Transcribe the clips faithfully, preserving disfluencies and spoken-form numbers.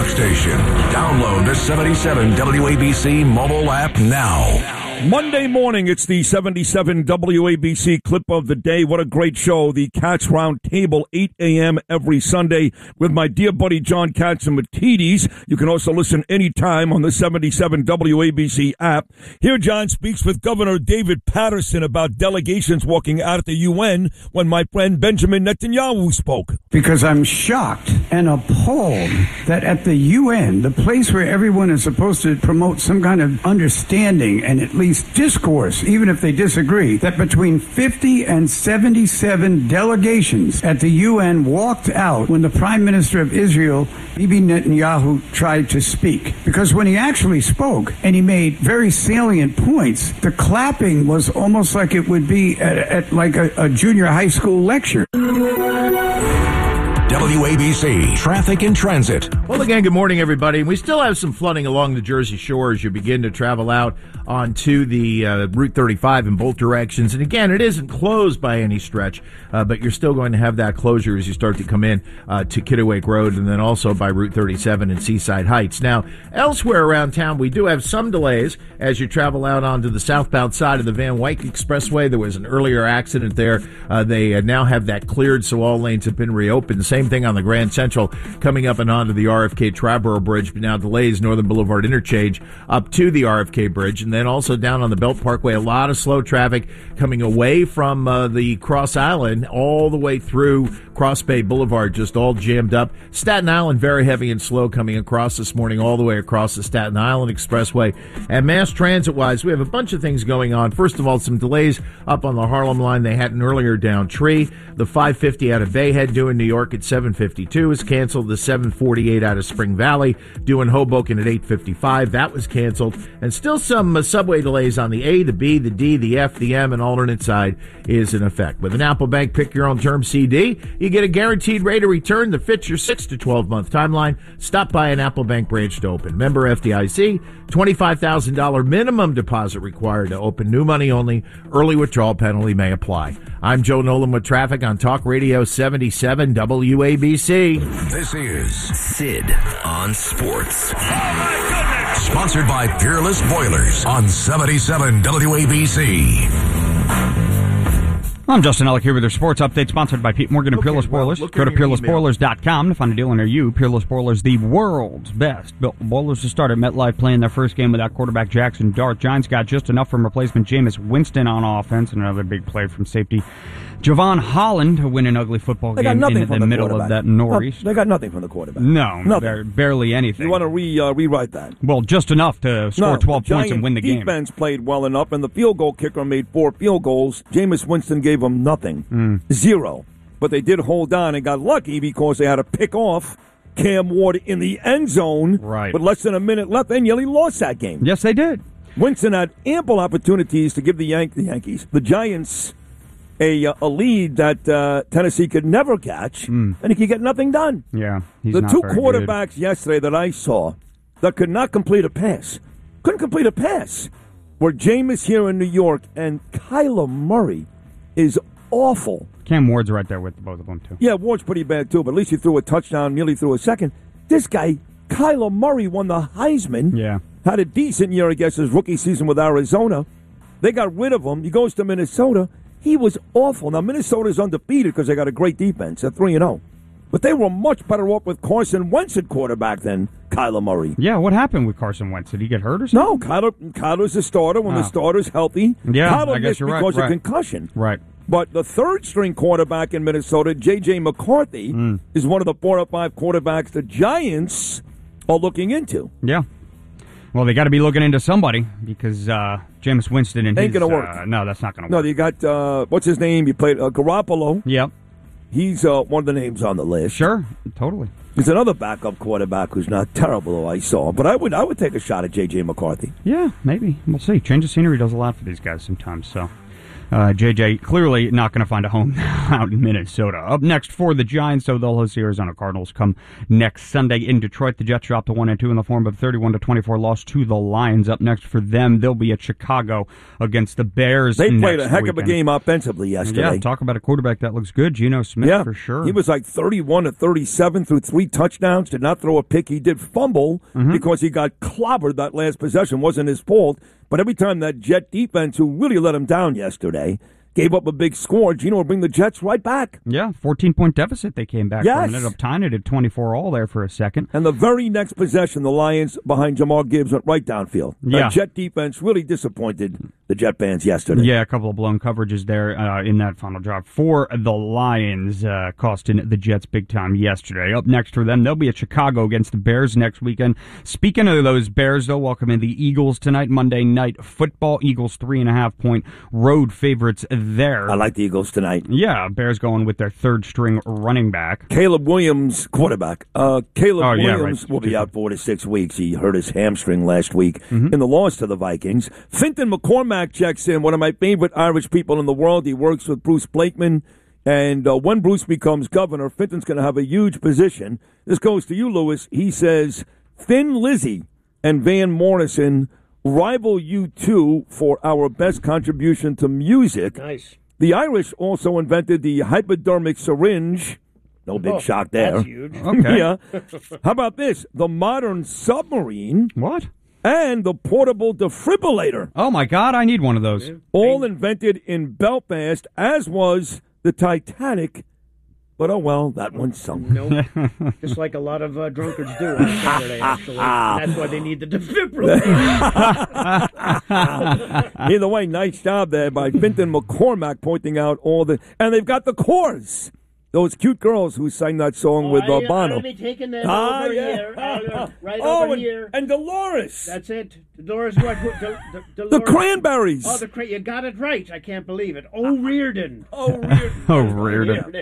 talk station. Download the seventy-seven W A B C mobile app now. Monday morning, it's the seventy-seven W A B C clip of the day. What a great show. The Cats Round Table, eight a.m. every Sunday with my dear buddy John Catsimatidis. You can also listen anytime on the seventy-seven W A B C app. Here, John speaks with Governor David Paterson about delegations walking out at the U N when my friend Benjamin Netanyahu spoke. Because I'm shocked and appalled that at the U N, the place where everyone is supposed to promote some kind of understanding and at least discourse, even if they disagree, that between fifty and seventy-seven delegations at the U N walked out when the Prime Minister of Israel, Bibi Netanyahu, tried to speak. Because when he actually spoke and he made very salient points, the clapping was almost like it would be at, at like a, a junior high school lecture. W A B C Traffic and Transit. Well, again, good morning, everybody. We still have some flooding along the Jersey Shore as you begin to travel out onto the uh, Route thirty-five in both directions. And again, it isn't closed by any stretch, uh, but you're still going to have that closure as you start to come in uh, to Kittiwake Road and then also by Route thirty-seven and Seaside Heights. Now, elsewhere around town, we do have some delays as you travel out onto the southbound side of the Van Wyck Expressway. There was an earlier accident there. Uh, they uh, now have that cleared, so all lanes have been reopened. Same thing on the Grand Central coming up and onto the R F K Triborough Bridge, but now delays Northern Boulevard interchange up to the R F K Bridge. And then also down on the Belt Parkway, a lot of slow traffic coming away from uh, the Cross Island all the way through Cross Bay Boulevard, just all jammed up. Staten Island, very heavy and slow coming across this morning all the way across the Staten Island Expressway. And mass transit-wise, we have a bunch of things going on. First of all, some delays up on the Harlem line. They had an earlier down tree. The five fifty out of Bayhead due in New York at seven fifty-two is canceled. The seven forty-eight out of Spring Valley due in Hoboken at eight fifty-five. That was canceled. And still some uh, subway delays on the A, the B, the D, the F, the M, and alternate side is in effect. With an Apple Bank Pick Your Own Term C D, you get a guaranteed rate of return that fits your six to twelve month timeline. Stop by an Apple Bank branch to open. Member F D I C, twenty-five thousand dollars minimum deposit required to open. New money only. Early withdrawal penalty may apply. I'm Joe Nolan with traffic on Talk Radio seventy-seven W A B C. This is Sid on Sports. Oh, my goodness! Sponsored by Peerless Boilers on seventy-seven W A B C. I'm Justin Ellick here with your sports update, sponsored by Pete Morgan and okay, Peerless well, Boilers. Go to peerless boilers dot com to find a dealer near you. Peerless Boilers, the world's best built boilers to start at MetLife, playing their first game without quarterback Jackson Dart. Giants got just enough from replacement Jameis Winston on offense, and another big play from safety Javon Holland to win an ugly football they game got in the, the middle of that nor'east. No, they got nothing from the quarterback. No, nothing. Barely anything. You want to re, uh, rewrite that? Well, just enough to score no, twelve points and win the game. The defense played well enough, and the field goal kicker made four field goals. Jameis Winston gave them nothing. Mm. Zero. But they did hold on and got lucky because they had to pick off Cam Ward in the end zone right. with less than a minute left. They nearly lost that game. Yes, they did. Winston had ample opportunities to give the, Yan- the Yankees, the Giants, a, uh, a lead that uh, Tennessee could never catch, mm. and he could get nothing done. Yeah, he's The not two very quarterbacks good. yesterday that I saw that could not complete a pass, couldn't complete a pass, were Jameis here in New York, and Kyler Murray is awful. Cam Ward's right there with both of them, too. Yeah, Ward's pretty bad, too, but at least he threw a touchdown, nearly threw a second. This guy, Kyler Murray, won the Heisman. Yeah. Had a decent year, I guess, his rookie season with Arizona. They got rid of him. He goes to Minnesota. He was awful. Now, Minnesota's undefeated because they got a great defense at three and oh. But they were much better off with Carson Wentz at quarterback than Kyler Murray. Yeah, what happened with Carson Wentz? Did he get hurt or something? No, Kyler, Kyler's the starter when oh. the starter's healthy. Yeah, Kyler I guess missed you're right. because right. of concussion. Right. But the third-string quarterback in Minnesota, J J. McCarthy, mm. is one of the four or five quarterbacks the Giants are looking into. Yeah. Well, they got to be looking into somebody because uh, Jameis Winston and Ain't his... going to work. Uh, no, that's not going to no, work. No, you got, uh, what's his name? You played uh, Garoppolo. Yep. He's uh, one of the names on the list. Sure, totally. There's another backup quarterback who's not terrible, I saw. But I would I would take a shot at J J. McCarthy. Yeah, maybe. We'll see. Change of scenery does a lot for these guys sometimes, so... Uh, J J clearly not going to find a home out in Minnesota. Up next for the Giants, so they'll host the Arizona Cardinals come next Sunday in Detroit. The Jets dropped to one and two in the form of thirty-one to twenty-four loss to the Lions. Up next for them, they'll be at Chicago against the Bears. They played next a heck weekend. of a game offensively yesterday. Yeah, talk about a quarterback that looks good. Geno Smith, yeah, for sure. He was like thirty-one to thirty-seven through three touchdowns, did not throw a pick. He did fumble mm-hmm. because he got clobbered that last possession. Wasn't his fault. But every time that Jet defense, who really let him down yesterday, gave up a big score, Geno would bring the Jets right back. Yeah, fourteen-point deficit they came back yes. from. Ended up tying it at twenty-four all there for a second. And the very next possession, the Lions behind Jamar Gibbs went right downfield. Yeah. The Jet defense really disappointed the Jet fans yesterday. Yeah, a couple of blown coverages there uh, in that final drive for the Lions, uh, costing the Jets big time yesterday. Up next for them, they'll be at Chicago against the Bears next weekend. Speaking of those Bears, they'll welcome in the Eagles tonight, Monday Night Football. Eagles three and a half point road favorites there. I like the Eagles tonight. Yeah, Bears going with their third string running back. Caleb Williams, quarterback. Uh, Caleb oh, yeah, Williams right. will be out four to six weeks. He hurt his hamstring last week mm-hmm. in the loss to the Vikings. Finton McCormack checks in, one of my favorite Irish people in the world. He works with Bruce Blakeman. And uh, when Bruce becomes governor, Finton's going to have a huge position. This goes to you, Lewis. He says, Thin Lizzy and Van Morrison rival you two for our best contribution to music. Nice. The Irish also invented the hypodermic syringe. No big oh, shock there. That's huge. Okay. yeah. How about this? The modern submarine. What? And the portable defibrillator. Oh, my God, I need one of those. All invented in Belfast, as was the Titanic. But, oh, well, that one's sunk. Nope. Just like a lot of uh, drunkards do on Saturday, actually. And that's why they need the defibrillator. Either way, nice job there by Finton McCormack pointing out all the... And they've got the Coors. Those cute girls who sang that song oh, with uh, I, Bono. I'll be taking them ah, over yeah. here. Uh, right oh, over and, here. And Dolores. That's it. Dolores what? Who- Del- Del- Dolores. The Cranberries. Oh, the cra- you got it right. I can't believe it. Oh, Reardon. Oh, Reardon. Oh, Reardon.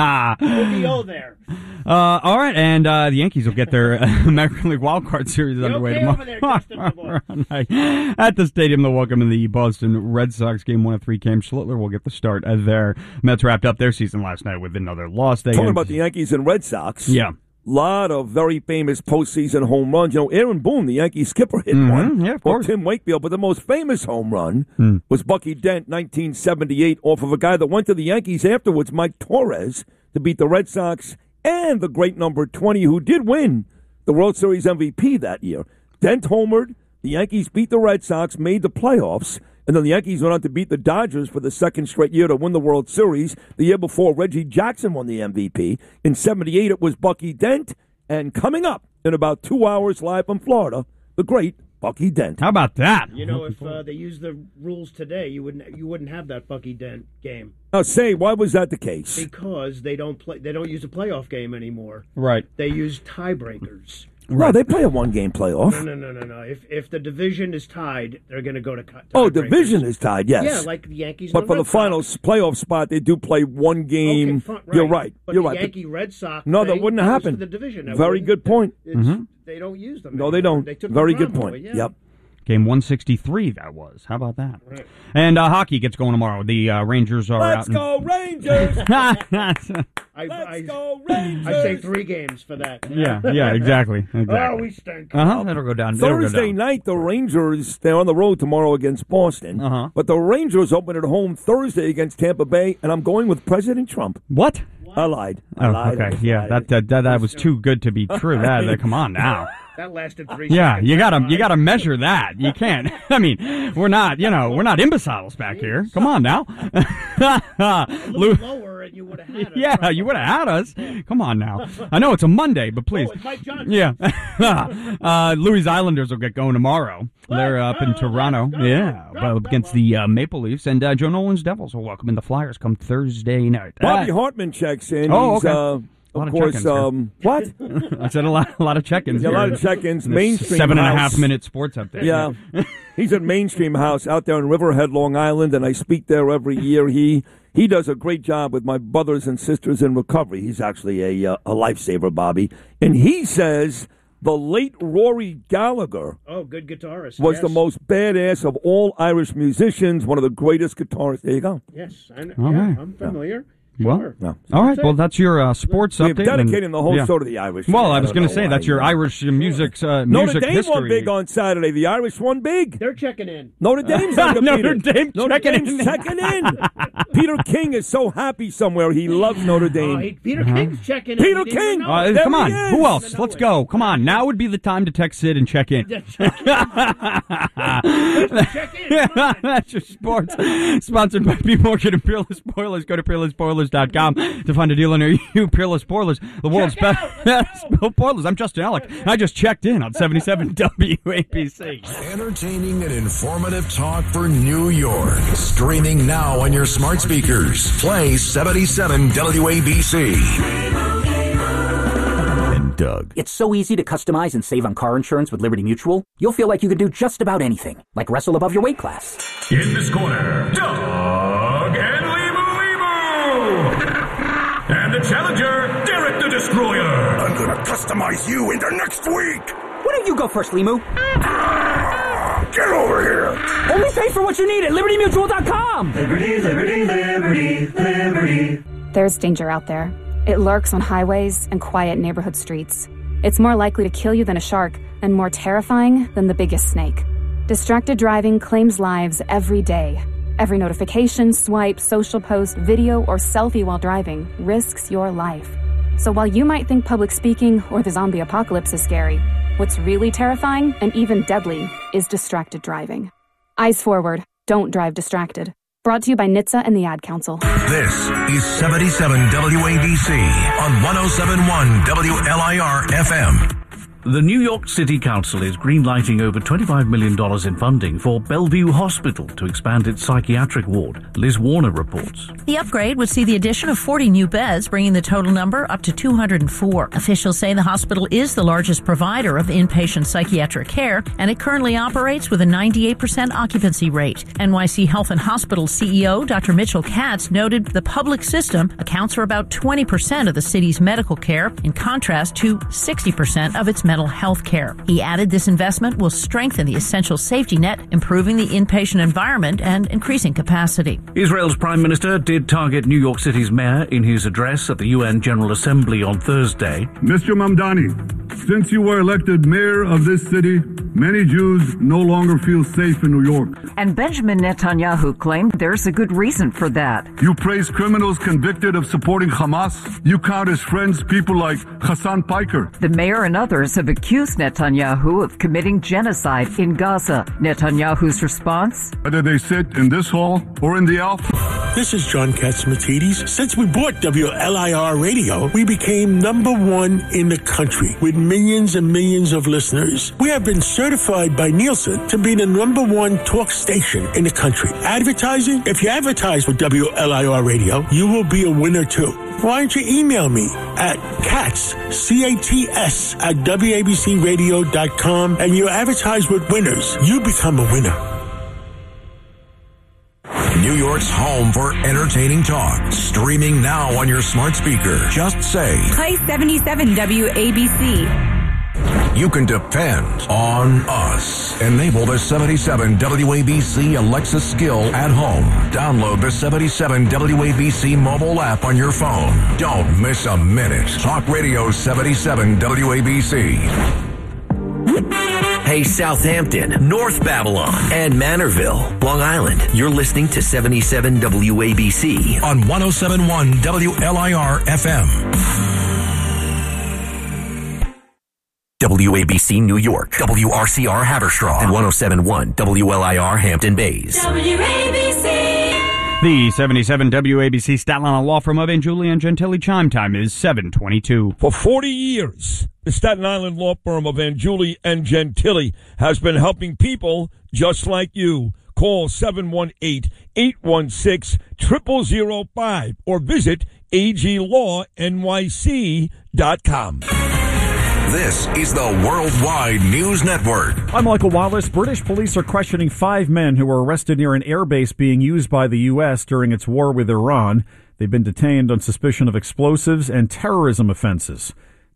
O B O there. Uh, all right, and uh, the Yankees will get their uh, American League Wild Card Series You underway okay tomorrow. over there, Justin, my boy? Right. At the stadium, they'll welcome in the Boston Red Sox. Game one of three. Cam Schlittler will get the start uh, there. Mets wrapped up their season last night with another loss. They Talking about the Yankees and Red Sox. Yeah. Lot of very famous postseason home runs. You know, Aaron Boone, the Yankee skipper, hit Mm-hmm. one. Yeah, of Or course. Tim Wakefield, but the most famous home run Mm. was Bucky Dent, nineteen seventy-eight, off of a guy that went to the Yankees afterwards, Mike Torres, to beat the Red Sox and the great number twenty, who did win the World Series M V P that year. Dent homered. The Yankees beat the Red Sox, made the playoffs, and then the Yankees went on to beat the Dodgers for the second straight year to win the World Series. The year before, Reggie Jackson won the M V P. In seventy-eight, it was Bucky Dent. And coming up in about two hours live from Florida, the great Bucky Dent. How about that? You know, if uh, they used the rules today, you wouldn't you wouldn't have that Bucky Dent game Now, say, why was that the case? because they don't play. They don't use a playoff game anymore. Right. They use tiebreakers. No, they play a one-game playoff. No, no, no, no, no. If if the division is tied, they're going to go to cut. Oh, division is tied, yes. Yeah, like the Yankees. But and for Red the final Sox. playoff spot, they do play one game. Okay, fine, You're right. But You're the right. Yankee Red Sox. No, that thing, wouldn't that was happen. for the division. That Very wouldn't- good point. It's, Mm-hmm. They don't use them. No, they anymore. don't. They took Very them good from point. away, yeah. Yep. Game one sixty-three, that was. How about that? Right. And uh, hockey gets going tomorrow. The uh, Rangers are Let's out. go, Rangers! go! I, Let's I, go, Rangers! I say three games for that. yeah, yeah, exactly. exactly. Oh, we stink. Uh-huh, that'll go down. That'll go Thursday down. night, the Rangers, they're on the road tomorrow against Boston. Uh-huh. But the Rangers open at home Thursday against Tampa Bay, and I'm going with President Trump. What? I lied. I Oh, lied. I okay. was Yeah, lying. that, that that that was too good to be true. That, that come on now. That lasted three Yeah, seconds. you gotta That's you fine. gotta measure that. You can't. I mean, we're not you know we're not imbeciles back here. Come on now. A Lou- little lower, and you would have had it. yeah, you would have had us. Come on now. I know it's a Monday, but please. Oh, it's Mike Johnson. Yeah. uh, Louis Islanders will get going tomorrow. They're up in Let's go, Toronto. let's go. Yeah, Go, well, go, against go. the uh, Maple Leafs. And uh, Joe Nolan's Devils will welcome in the Flyers come Thursday night. Bobby Uh, Hartman checks in. Oh, He's, okay. uh, A lot of of course, check-ins here. um, what? I said a lot, a lot of check-ins. Yeah, a here. lot of check-ins. In this Mainstream seven and a House. half minute sports update. Yeah. He's at Mainstream House out there in Riverhead, Long Island, and I speak there every year. He he does a great job with my brothers and sisters in recovery. He's actually a, uh, a lifesaver, Bobby. And he says The late Rory Gallagher Oh, good guitarist. was yes. the most badass of all Irish musicians, one of the greatest guitarists. There you go. Yes, I know. All yeah, right. I'm familiar. Well, Sure. No. all right. That's Well, it. that's your uh, sports We're update. dedicating and- the whole yeah. show to the Irish. Well, I I was don't going know to say why. that's your Irish music's uh, Notre music Dame history. won big on Saturday. The Irish won big. They're checking in. Notre Dame's undefeated. Notre Dame Notre checking Dame's in. checking in. Peter King is so happy somewhere. He loves Notre Dame. Oh, he, Peter King's checking in. Peter He didn't King! know. Uh, There come he on. is. Who else? Let's go. Come on. Now would be the time to text Sid and check in. Check in. Come on. That's your sports. Sponsored by P. Morgan and Peerless Spoilers. Go to peerless spoilers dot com to find a deal near you. Peerless Spoilers, the world's Check best spoilers. I'm Justin Alec. I just checked in on seventy-seven W A B C. Entertaining and informative talk for New York. Streaming now on your smart speakers. Play seventy-seven W A B C. And Doug. It's so easy to customize and save on car insurance with Liberty Mutual. You'll feel like you can do just about anything, like wrestle above your weight class. In this corner, Doug and Limu Limu. And the challenger, Derek the Destroyer. I'm gonna customize you into next week. Why don't you go first, Limu? Get over here. Only pay for what you need at liberty mutual dot com. Liberty, liberty, liberty, liberty. There's danger out there. It lurks on highways and quiet neighborhood streets. It's more likely to kill you than a shark, and more terrifying than the biggest snake. Distracted driving claims lives every day. Every notification, swipe, social post, video, or selfie while driving risks your life. So while you might think public speaking or the zombie apocalypse is scary, what's really terrifying and even deadly is distracted driving. Eyes forward. Don't drive distracted. Brought to you by N H T S A and the Ad Council. This is seventy-seven W A B C on one oh seven point one W L I R F M. The New York City Council is greenlighting over twenty-five million dollars in funding for Bellevue Hospital to expand its psychiatric ward. Liz Warner reports. The upgrade would see the addition of forty new beds, bringing the total number up to two hundred four. Officials say the hospital is the largest provider of inpatient psychiatric care, and it currently operates with a ninety-eight percent occupancy rate. N Y C Health and Hospital C E O Doctor Mitchell Katz noted the public system accounts for about twenty percent of the city's medical care, in contrast to sixty percent of its mental health care. He added this investment will strengthen the essential safety net, improving the inpatient environment and increasing capacity. Israel's Prime Minister did target New York City's mayor in his address at the U N General Assembly on Thursday. Mister Mamdani, since you were elected mayor of this city, many Jews no longer feel safe in New York. And Benjamin Netanyahu claimed there's a good reason for that. You praise criminals convicted of supporting Hamas. You count as friends people like Hassan Piker. The mayor and others have accused Netanyahu of committing genocide in Gaza. Netanyahu's response? Whether they sit in this hall or in the Alpha. This is John Katzmatidis. Since we bought W L I R Radio, we became number one in the country with millions and millions of listeners. We have been certified by Nielsen to be the number one talk station in the country. Advertising? If you advertise with W L I R Radio, you will be a winner too. Why don't you email me at Katz, C A T S, at W A B C radio dot com, and you advertise with winners. You become a winner. New York's home for entertaining talk. Streaming now on your smart speaker. Just say, play seventy-seven W A B C. You can depend on us. Enable the seventy-seven W A B C Alexa skill at home. Download the seventy-seven W A B C mobile app on your phone. Don't miss a minute. Talk Radio seventy-seven W A B C. Hey, Southampton, North Babylon, and Manorville, Long Island. You're listening to seventy-seven W A B C on one oh seven point one W L I R F M. W A B C New York, W R C R Haverstraw, and one oh seven point one W L I R Hampton Bays. W A B C. The seventy-seven W A B C Staten Island law firm of Angiuli and Gentili chime time is seven twenty-two. For forty years, the Staten Island law firm of Angiuli and Gentili has been helping people just like you. Call seven one eight, eight one six, zero zero zero five or visit A G law N Y C dot com. This is the Worldwide News Network. I'm Michael Wallace. British police are questioning five men who were arrested near an airbase being used by the U S during its war with Iran. They've been detained on suspicion of explosives and terrorism offenses.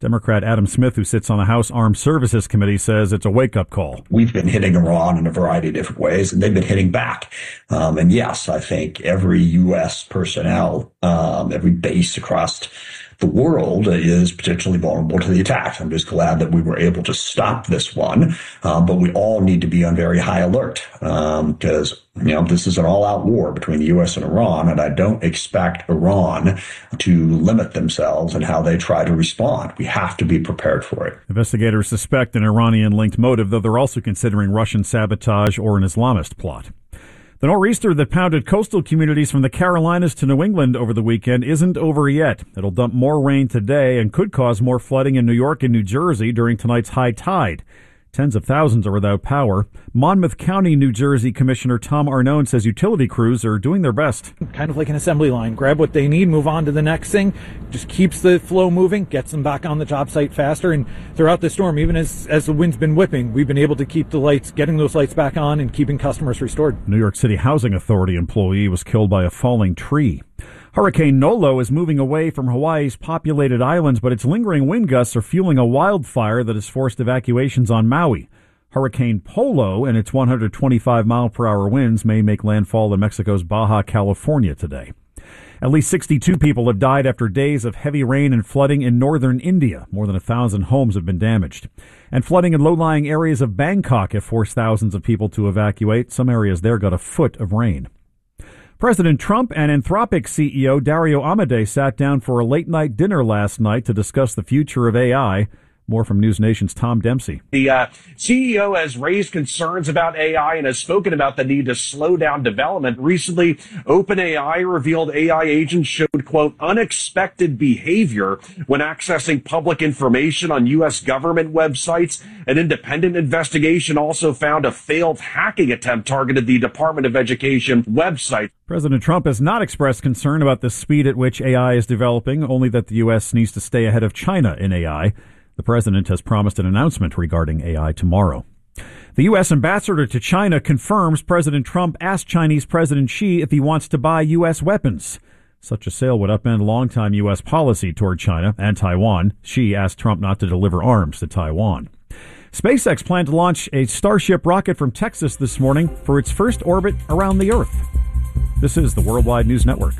Democrat Adam Smith, who sits on the House Armed Services Committee, says it's a wake-up call. We've been hitting Iran in a variety of different ways, and they've been hitting back. Um, and yes, I think every U S personnel, um, every base across the world is potentially vulnerable to the attack. I'm just glad that we were able to stop this one. Um, but we all need to be on very high alert because, um, you know, this is an all-out war between the U S and Iran, and I don't expect Iran to limit themselves in how they try to respond. We have to be prepared for it. Investigators suspect an Iranian-linked motive, though they're also considering Russian sabotage or an Islamist plot. The nor'easter that pounded coastal communities from the Carolinas to New England over the weekend isn't over yet. It'll dump more rain today and could cause more flooding in New York and New Jersey during tonight's high tide. Tens of thousands are without power. Monmouth County, New Jersey Commissioner Tom Arnone says utility crews are doing their best. Kind of like an assembly line. Grab what they need, move on to the next thing. Just keeps the flow moving, gets them back on the job site faster. And throughout the storm, even as, as the wind's been whipping, we've been able to keep the lights, getting those lights back on and keeping customers restored. New York City Housing Authority employee was killed by a falling tree. Hurricane Nolo is moving away from Hawaii's populated islands, but its lingering wind gusts are fueling a wildfire that has forced evacuations on Maui. Hurricane Polo and its one hundred twenty-five mile per hour winds may make landfall in Mexico's Baja California today. At least sixty-two people have died after days of heavy rain and flooding in northern India. More than a thousand homes have been damaged. And flooding in low-lying areas of Bangkok have forced thousands of people to evacuate. Some areas there got a foot of rain. President Trump and Anthropic C E O Dario Amodei sat down for a late-night dinner last night to discuss the future of A I. More from News Nation's Tom Dempsey. The uh, C E O has raised concerns about A I and has spoken about the need to slow down development. Recently, OpenAI revealed A I agents showed, quote, unexpected behavior when accessing public information on U S government websites. An independent investigation also found a failed hacking attempt targeted the Department of Education website. President Trump has not expressed concern about the speed at which A I is developing, only that the U S needs to stay ahead of China in A I. The president has promised an announcement regarding A I tomorrow. The U S ambassador to China confirms President Trump asked Chinese President Xi if he wants to buy U S weapons. Such a sale would upend longtime U S policy toward China and Taiwan. Xi asked Trump not to deliver arms to Taiwan. SpaceX planned to launch a Starship rocket from Texas this morning for its first orbit around the Earth. This is the Worldwide News Network.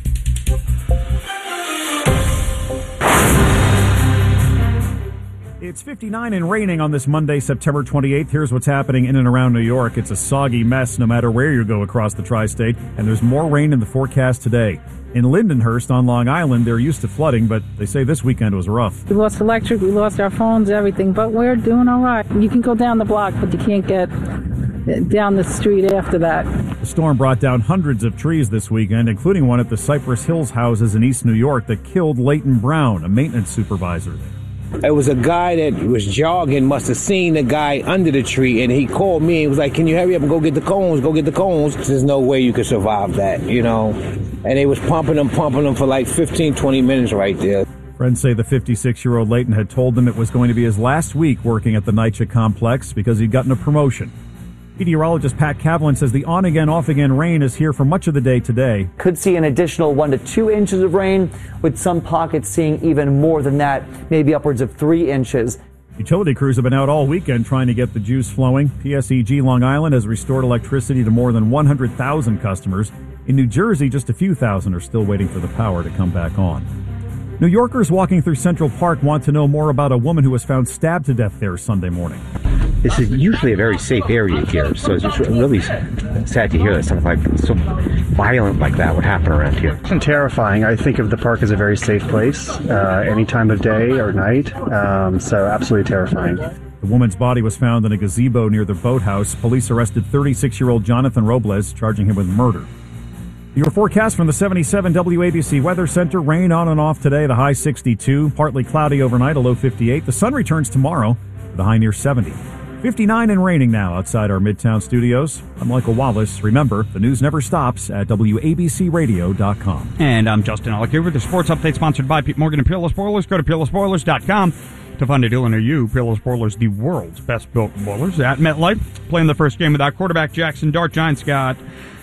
It's fifty-nine and raining on this Monday, September twenty-eighth. Here's what's happening in and around New York. It's a soggy mess no matter where you go across the tri-state, and there's more rain in the forecast today. In Lindenhurst on Long Island, they're used to flooding, but they say this weekend was rough. We lost electric, we lost our phones, everything, but we're doing all right. You can go down the block, but you can't get down the street after that. The storm brought down hundreds of trees this weekend, including one at the Cypress Hills houses in East New York that killed Leighton Brown, a maintenance supervisor there. It was a guy that was jogging, must have seen the guy under the tree, and he called me and was like, can you hurry up and go get the cones, go get the cones. There's no way you could survive that, you know. And they was pumping them, pumping them for like fifteen, twenty minutes right there. Friends say the fifty-six-year-old Leighton had told them it was going to be his last week working at the NYCHA complex because he'd gotten a promotion. Meteorologist Pat Kavlin says the on-again, off-again rain is here for much of the day today. Could see an additional one to two inches of rain, with some pockets seeing even more than that, maybe upwards of three inches. Utility crews have been out all weekend trying to get the juice flowing. P S E G Long Island has restored electricity to more than one hundred thousand customers. In New Jersey, just a few thousand are still waiting for the power to come back on. New Yorkers walking through Central Park want to know more about a woman who was found stabbed to death there Sunday morning. This is usually a very safe area here, so it's just really sad to hear that something like so violent like that would happen around here. It's terrifying. I think of the park as a very safe place, uh, any time of day or night, um, so absolutely terrifying. The woman's body was found in a gazebo near the boathouse. Police arrested thirty-six-year-old Jonathan Robles, charging him with murder. Your forecast from the seventy-seven W A B C Weather Center. Rain on and off today, the high sixty-two. Partly cloudy overnight, a low fifty-eight. The sun returns tomorrow, the high near seventy. fifty-nine and raining now outside our Midtown studios. I'm Michael Wallace. Remember, the news never stops at W A B C radio dot com. And I'm Justin Alec here with the sports update sponsored by Pete Morgan and Peerless Boilers. Go to peerless boilers dot com to find a dealer near you. Peerless Boilers, the world's best built boilers at MetLife. Playing the first game without quarterback Jackson Dart. Giants got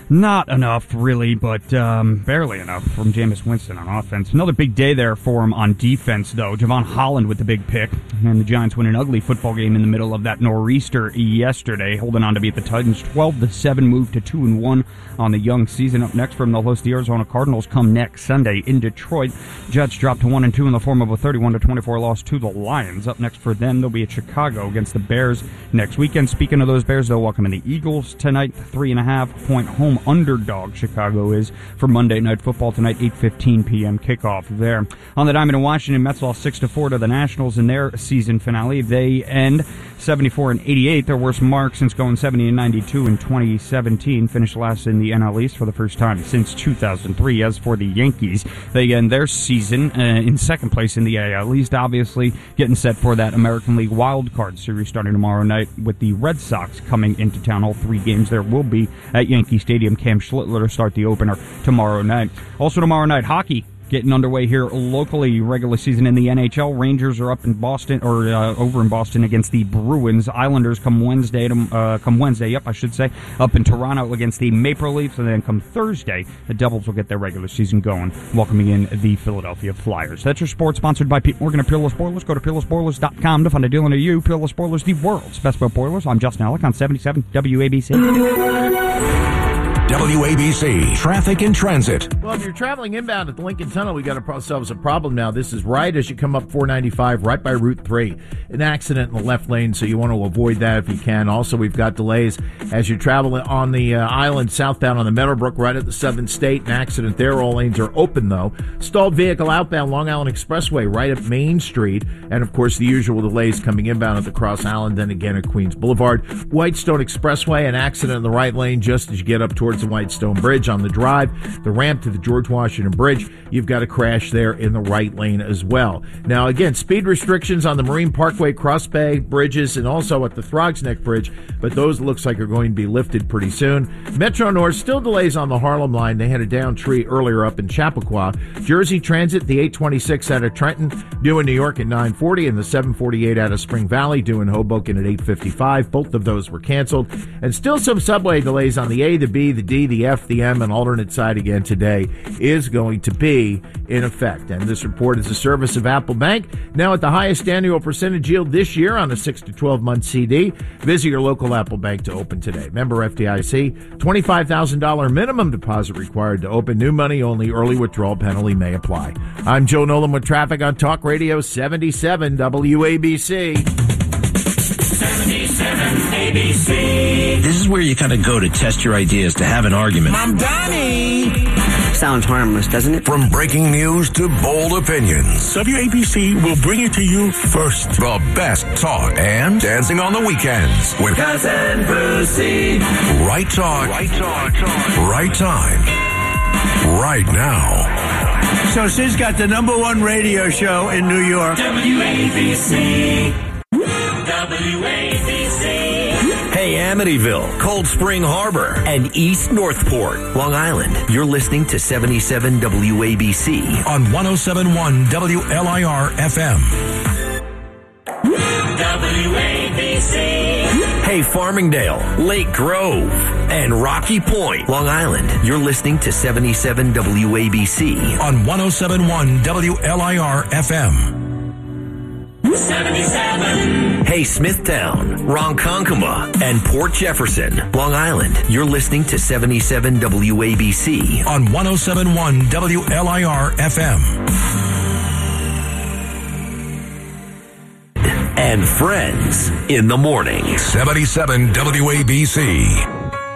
Not enough, really, but um, barely enough from Jameis Winston on offense. Another big day there for him on defense, though. Javon Holland with the big pick, and the Giants win an ugly football game in the middle of that nor'easter yesterday, holding on to beat the Titans twelve to seven, move to two and one on the young season. Up next from they'll host the Arizona Cardinals come next Sunday in Detroit. Jets drop to one and two in the form of a thirty-one to twenty-four loss to the Lions. Up next for them, they'll be at Chicago against the Bears next weekend. Speaking of those Bears, they'll welcome in the Eagles tonight. Three and a half point home underdog Chicago is for Monday Night Football tonight, eight fifteen p.m. kickoff there. On the diamond in Washington, Mets lost six to four to the Nationals in their season finale. They end seventy-four and eighty-eight, their worst mark since going seventy and ninety-two in twenty seventeen. Finished last in the N L East for the first time since two thousand three. As for the Yankees, they end their season uh, in second place in the A L East, obviously getting set for that American League Wild Card Series starting tomorrow night with the Red Sox coming into town. All three games there will be at Yankee Stadium. Cam Schlittler to start the opener tomorrow night. Also tomorrow night, hockey getting underway here locally. Regular season in the N H L. Rangers are up in Boston, or uh, over in Boston against the Bruins. Islanders come Wednesday, to, uh, come Wednesday, yep, I should say, up in Toronto against the Maple Leafs, and then come Thursday, the Devils will get their regular season going, welcoming in the Philadelphia Flyers. That's your sports, sponsored by Pete Morgan of Peerless Boilers. Go to peerless boilers dot com to find a deal near you. Peerless Boilers, the world's best boat boilers. I'm Justin Alec on seventy-seven W A B C. W A B C Traffic and Transit. Well, if you're traveling inbound at the Lincoln Tunnel, we got ourselves a problem now. This is right as you come up four ninety-five, right by Route three. An accident in the left lane, so you want to avoid that if you can. Also, we've got delays as you travel on the uh, island southbound on the Meadowbrook, right at the seventh State. An accident there. All lanes are open, though. Stalled vehicle outbound Long Island Expressway, right at Main Street. And, of course, the usual delays coming inbound at the Cross Island, then again at Queens Boulevard. Whitestone Expressway, an accident in the right lane just as you get up towards the Whitestone Bridge on the drive. The ramp to the George Washington Bridge, you've got a crash there in the right lane as well. Now, again, speed restrictions on the Marine Parkway, Cross Bay bridges, and also at the Throgs Neck Bridge, but those looks like are going to be lifted pretty soon. Metro North, still delays on the Harlem line. They had a down tree earlier up in Chappaqua. Jersey Transit, the eight twenty-six out of Trenton, due in New York at nine forty, and the seven forty-eight out of Spring Valley, due in Hoboken at eight fifty-five. Both of those were canceled. And still some subway delays on the A, the B, the D, the F, the M, and alternate side again today is going to be in effect. And this report is a service of Apple Bank, now at the highest annual percentage yield this year on a six to twelve month C D. Visit your local Apple Bank to open today. Member F D I C, twenty-five thousand dollars minimum deposit required to open. New money only. Early withdrawal penalty may apply. I'm Joe Nolan with traffic on Talk Radio seventy-seven W A B C. seventy-seven A B C. This is where you kind of go to test your ideas, to have an argument. I'm Donnie. Sounds harmless, doesn't it? From breaking news to bold opinions, W A B C will bring it to you first. The best talk and dancing on the weekends with Cousin Brucey. Right talk, right talk, right time, right now. So Sid's got the number one radio show in New York. W A B C. W A B C. Hey, Amityville, Cold Spring Harbor, and East Northport, Long Island. You're listening to seventy-seven W A B C on one oh seven point one W L I R F M. W A B C. Hey, Farmingdale, Lake Grove, and Rocky Point, Long Island. You're listening to seventy-seven W A B C on one oh seven point one W L I R F M. seventy-seven. Hey, Smithtown, Ronkonkoma, and Port Jefferson, Long Island. You're listening to seventy-seven W A B C on one oh seven point one W L I R F M. And Friends in the morning. seventy-seven W A B C.